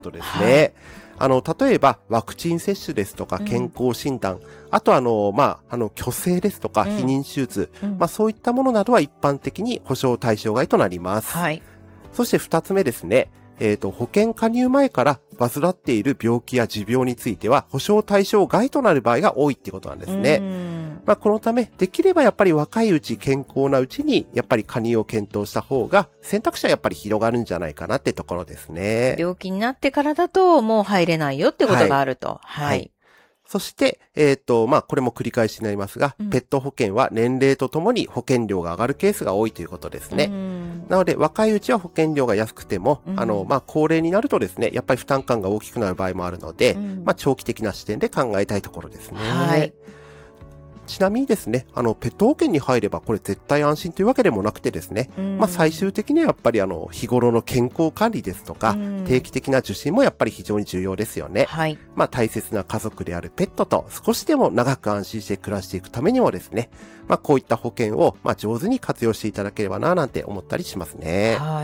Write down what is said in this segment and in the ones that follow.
とですね。例えば、ワクチン接種ですとか、健康診断、あと去勢ですとか、避妊手術、そういったものなどは一般的に保証対象外となります。 はい。 そして二つ目ですね。保険加入前から患っている病気や持病については、保証対象外となる場合が多いってことなんですね。このため、できればやっぱり若いうち、健康なうちに、やっぱり加入を検討した方が、選択肢はやっぱり広がるんじゃないかなってところですね。 病気になってからだと、もう入れないよってことがあると。はい。 そして、これも繰り返しになりますが、ペット保険は年齢とともに保険料が上がるケースが多いということですね。なので、若いうちは保険料が安くても、高齢になるとですね、やっぱり負担感が大きくなる場合もあるので、長期的な視点で考えたいところですね。はい。ちなみにですね、ペット保険に入ればこれ絶対安心というわけでもなくてですね、最終的にはやっぱり日頃の健康管理ですとか、定期的な受診もやっぱり非常に重要ですよね。はい。大切な家族であるペットと少しでも長く安心して暮らしていくためにもですね、こういった保険を上手に活用していただければななんて思ったりしますね。はい。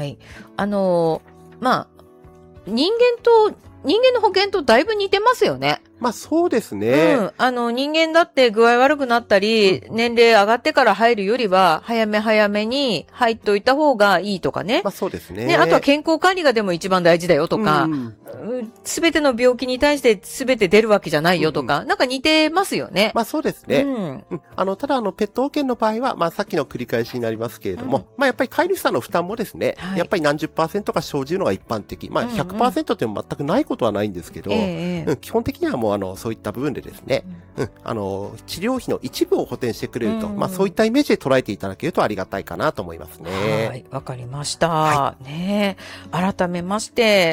人間の保険とだいぶ似てますよね。 そうですね。 人間だって具合悪くなったり、年齢上がってから入るよりは、早めに入っといた方がいいとかね。 そうですね。 あとは健康管理がでも一番大事だよとか、すべての病気に対してすべて出るわけじゃないよとか、なんか似てますよね。 そうですね。ただペット保険の場合は、さっきの繰り返しになりますけれども、やっぱり飼い主さんの負担もですね、やっぱり何十%か生じるのが一般的。100% っても全くないことはないんですけど、基本的にはもうそういった部分でですね、治療費の一部を補填してくれると、そういったイメージで捉えていただけるとありがたいかなと思いますね。 はい、わかりました。ね、改めまして、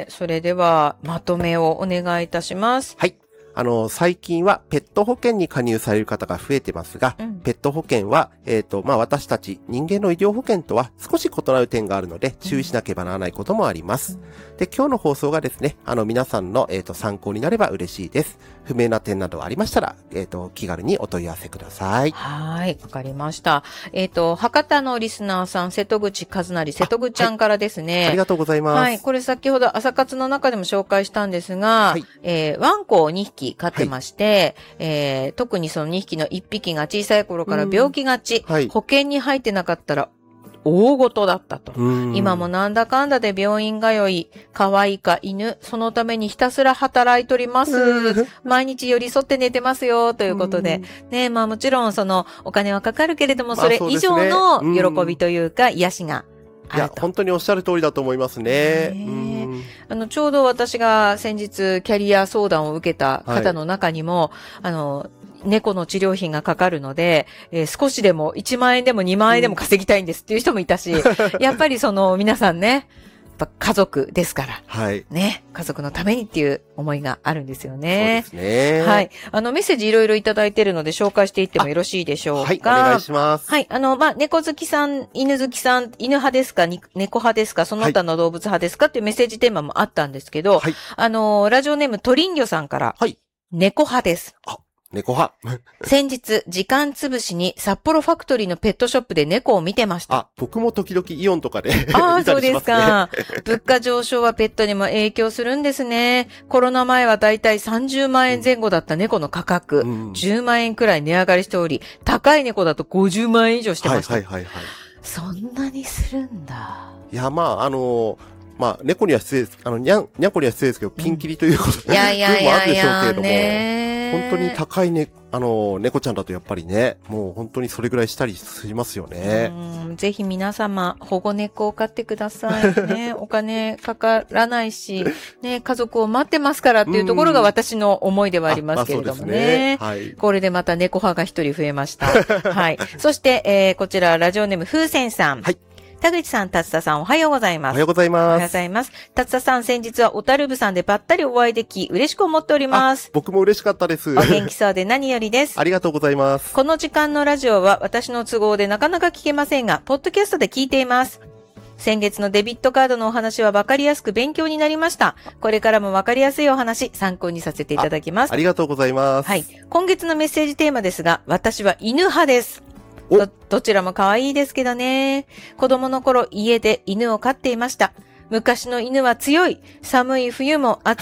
それではまとめをお願いいたします。 はい。最近はペット保険に加入される方が増えてますが、ペット保険は、私たち人間の医療保険とは少し異なる点があるので注意しなければならないこともあります。で、今日の放送がですね、皆さんの、参考になれば嬉しいです。不明な点などありましたら、気軽にお問い合わせください。 はい、わかりました。博多のリスナーさん、瀬戸口和成、瀬戸口ちゃんからですね。 ありがとうございます。 はい、これ先ほど朝活の中でも紹介したんですが、ワンコを2匹飼ってまして、特にその2匹の1匹が小さい頃から病気がち、保険に入ってなかったら大事だったと。今もなんだかんだで病院通い、可愛いか犬、そのためにひたすら働いとります。毎日寄り添って寝てますよ、ということで。ね、もちろんそのお金はかかるけれども、それ以上の喜びというか、癒しがあると。 本当におっしゃる通りだと思いますね。 ちょうど私が先日キャリア相談を受けた方の中にも、猫の治療費がかかるので、少しでも1万円でも2万円でも稼ぎたいんですっていう人もいたし、やっぱり皆さんね、やっぱ家族ですから、ね、家族のためにっていう思いがあるんですよね。 そうですね。 はい。メッセージいろいろいただいているので紹介していってもよろしいでしょうか。 はい、お願いします。 はい。猫好きさん、犬好きさん、犬派ですか、猫派ですか、その他の動物派ですかっていうメッセージテーマもあったんですけど、ラジオネームトリンギョさんから、猫派です。 猫派。 先日、時間つぶしに札幌ファクトリーのペットショップで猫を見てました。 僕も時々イオンとかで見たりしああ、 ますね。 そうですか。物価上昇はペットにも影響するんですね。コロナ前はだいたい30万円前後だった猫の価格、10万円くらい値上がりしており、高い猫だと50万円以上してました。そんなにするんだ。 いや、猫には失礼です。にゃんこには失礼ですけど、ピンキリということで、もあるでしょうけれども、本当に高いね、猫ちゃんだとやっぱりね、もう本当にそれぐらいしたりしますよね。 ぜひ皆様、保護猫を飼ってくださいね。お金かからないし、ね、家族を待ってますからっていうところが私の思いではありますけれどもね。これでまた猫派が一人増えました。はい。そして、こちら、ラジオネーム、風船さん。はい。田口さん、達田さん、おはようございます。 おはようございます。 おはようございます。達田さん、先日は小樽部さんでばったりお会いでき、嬉しく思っております。 僕も嬉しかったです。 お元気そうで何よりです。 ありがとうございます。 この時間のラジオは私の都合でなかなか聞けませんが、ポッドキャストで聞いています。先月のデビットカードのお話は分かりやすく勉強になりました。これからも分かりやすいお話、参考にさせていただきます。 ありがとうございます。 はい。今月のメッセージテーマですが、私は犬派です。どちらも可愛いですけどね。子供の頃家で犬を飼っていました。昔の犬は強い。寒い冬も暑